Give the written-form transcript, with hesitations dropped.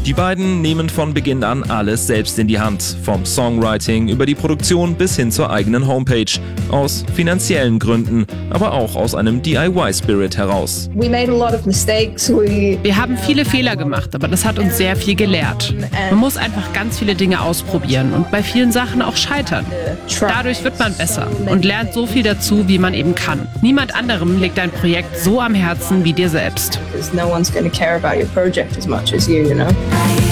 Die beiden nehmen von Beginn an alles selbst in die Hand. Vom Songwriting über die Produktion bis hin zur eigenen Homepage. Aus finanziellen Gründen, aber auch aus einem DIY-Spirit heraus. Wir haben viele Fehler gemacht, aber das hat uns sehr viel gelehrt. Man muss einfach ganz viele Dinge ausprobieren und bei vielen Sachen auch scheitern. Dadurch wird man besser und lernt so viel dazu, wie man eben kann. Niemand anderem liegt dein Projekt so am Herzen wie dir selbst. No one's going to care about your project as much as you, you know?